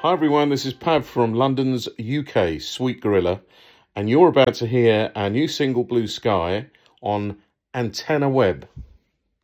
Hi everyone, this is Pav from London's UK, Sweet Gorilla, and you're about to hear our new single Blue Sky on Antenna Web.